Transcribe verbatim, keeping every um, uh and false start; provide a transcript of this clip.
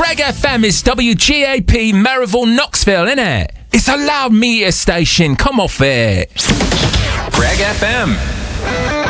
Greg F M is W G A P Maryville, Knoxville, innit? It's a loud media station. Come off it. Greg F M.